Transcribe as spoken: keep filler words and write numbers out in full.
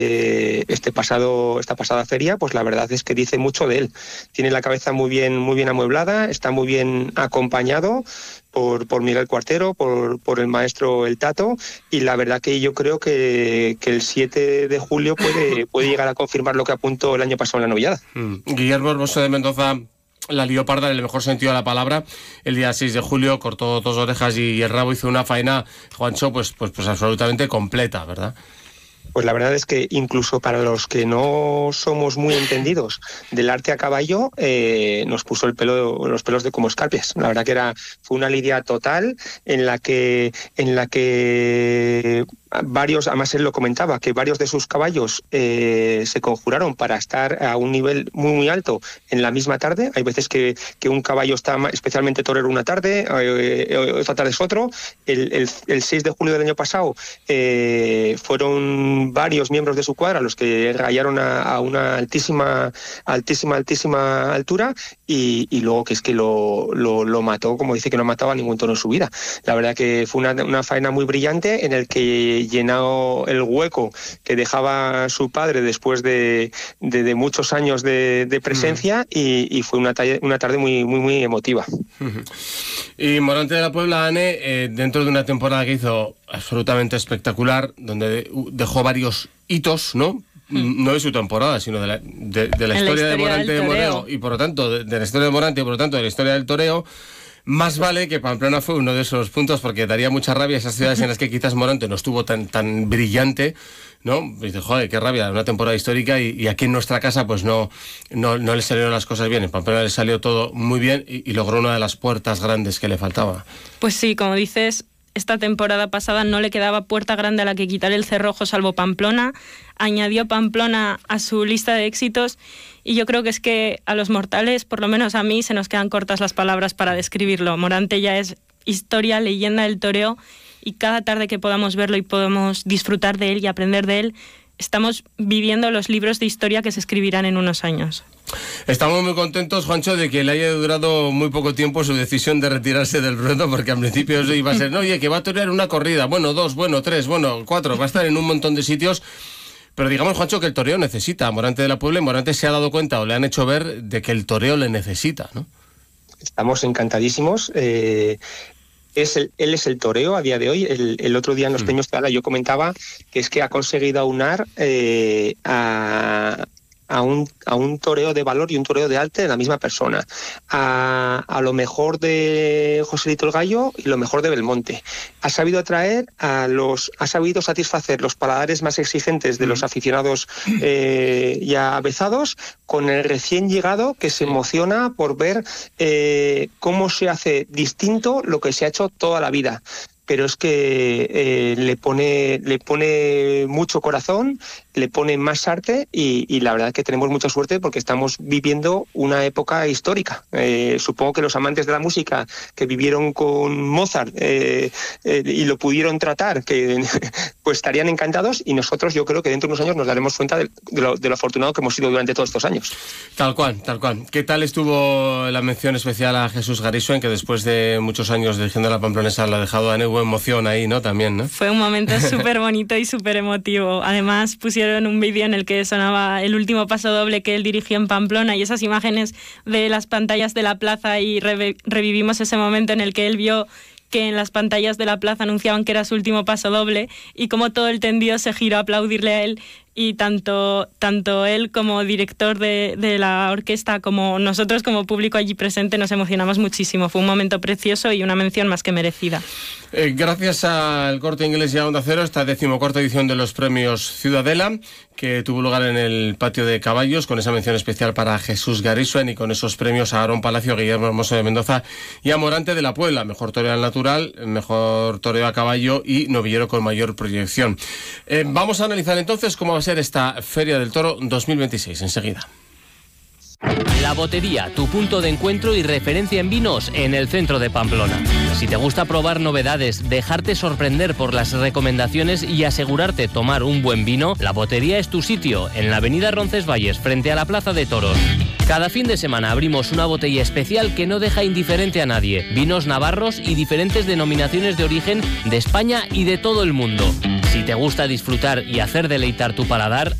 eh, este pasado, esta pasada feria, pues la verdad es que dice mucho de él. Tiene la cabeza muy bien, muy bien amueblada, está muy bien acompañado por, por Miguel Cuartero, por, por el maestro El Tato, y la verdad que yo creo que, que el siete de julio puede, puede llegar a confirmar lo que apuntó el año pasado en la novillada. Mm. Guillermo Hermoso de Mendoza la lió parda en el mejor sentido de la palabra. El día seis de julio cortó dos orejas y, y el rabo, hizo una faena, Juancho, pues, pues, pues absolutamente completa, ¿verdad? Pues la verdad es que incluso para los que no somos muy entendidos del arte a caballo, eh, nos puso el pelo, los pelos de como escarpias. La verdad que era, fue una lidia total en la que, en la que varios, además él lo comentaba, que varios de sus caballos eh, se conjuraron para estar a un nivel muy muy alto en la misma tarde. Hay veces que, que un caballo está especialmente torero una tarde, eh, otra tarde es otro. El, el, el seis de julio del año pasado eh, fueron varios miembros de su cuadra los que rayaron a, a una altísima, altísima, altísima altura, y, y luego que es que lo, lo, lo mató, como dice, que no mataba a ningún toro en su vida. La verdad que fue una, una faena muy brillante en el que llenó el hueco que dejaba su padre después de, de, de muchos años de, de presencia, mm. y, y fue una, talla, una tarde muy, muy, muy emotiva. Y Morante de la Puebla, Ane, eh, dentro de una temporada que hizo absolutamente espectacular, donde dejó varios hitos, ¿no? Mm. No de su temporada, sino de la, de, de la, historia, la historia de Morante de Moreo, y por lo tanto, de, de la historia de Morante y por lo tanto de la historia del toreo. Más vale que Pamplona fue uno de esos puntos, porque daría mucha rabia esas ciudades en las que quizás Morante no estuvo tan, tan brillante, ¿no? Y dice, joder, qué rabia, una temporada histórica, y, y aquí en nuestra casa pues no, no, no le salieron las cosas bien. En Pamplona le salió todo muy bien y, y logró una de las puertas grandes que le faltaba. Pues sí, como dices, esta temporada pasada no le quedaba puerta grande a la que quitar el cerrojo salvo Pamplona. Añadió Pamplona a su lista de éxitos, y yo creo que es que a los mortales, por lo menos a mí, se nos quedan cortas las palabras para describirlo. Morante ya es historia, leyenda del toreo, y cada tarde que podamos verlo y podamos disfrutar de él y aprender de él, estamos viviendo los libros de historia que se escribirán en unos años. Estamos muy contentos, Juancho, de que le haya durado muy poco tiempo su decisión de retirarse del ruedo, porque al principio eso iba a ser, no, oye, que va a torear una corrida, bueno, dos, bueno, tres, bueno, cuatro, va a estar en un montón de sitios. Pero digamos, Juancho, que el toreo necesita a Morante de la Puebla, y Morante se ha dado cuenta, o le han hecho ver, de que el toreo le necesita, ¿no? Estamos encantadísimos. Eh, es el, él es el toreo a día de hoy. El, el otro día en los mm. Peños Teala yo comentaba que es que ha conseguido aunar eh, a... A un, a un toreo de valor y un toreo de arte de la misma persona, a, a lo mejor de Joselito el Gallo y lo mejor de Belmonte. Ha sabido atraer a los, ha sabido satisfacer los paladares más exigentes de los aficionados eh, ya avezados, con el recién llegado que se emociona por ver eh, cómo se hace distinto lo que se ha hecho toda la vida. Pero es que eh, le pone le pone mucho corazón, le pone más arte, y, y la verdad que tenemos mucha suerte porque estamos viviendo una época histórica. Eh, supongo que los amantes de la música que vivieron con Mozart eh, eh, y lo pudieron tratar, que pues estarían encantados, y nosotros yo creo que dentro de unos años nos daremos cuenta de, de, lo, de lo afortunado que hemos sido durante todos estos años. Tal cual, tal cual. ¿Qué tal estuvo la mención especial a Jesús Garisuen, que después de muchos años dirigiendo a la Pamplonesa lo ha dejado a Neu? Emoción ahí, ¿no? También, ¿no? Fue un momento súper bonito y súper emotivo. Además, pusieron un vídeo en el que sonaba el último paso doble que él dirigió en Pamplona, y esas imágenes de las pantallas de la plaza, y re- revivimos ese momento en el que él vio que en las pantallas de la plaza anunciaban que era su último paso doble, y como todo el tendido se giró a aplaudirle a él, y tanto, tanto él como director de, de la orquesta como nosotros como público allí presente nos emocionamos muchísimo. Fue un momento precioso y una mención más que merecida. Eh, gracias al Corte Inglés y a Onda Cero, esta decimocuarta edición de los premios Ciudadela, que tuvo lugar en el Patio de Caballos, con esa mención especial para Jesús Garisuen, y con esos premios a Aarón Palacio, Guillermo Hermoso de Mendoza y a Morante de la Puebla, mejor toreo al natural, mejor toreo a caballo y novillero con mayor proyección. Eh, vamos a analizar entonces cómo va a ser esta Feria del Toro dos mil veintiséis enseguida. La Botería, tu punto de encuentro y referencia en vinos en el centro de Pamplona. Si te gusta probar novedades, dejarte sorprender por las recomendaciones y asegurarte tomar un buen vino, La Botería es tu sitio, en la avenida Roncesvalles, frente a la Plaza de Toros. Cada fin de semana abrimos una botella especial que no deja indiferente a nadie. Vinos navarros y diferentes denominaciones de origen de España y de todo el mundo. Si Si te gusta disfrutar y hacer deleitar tu paladar,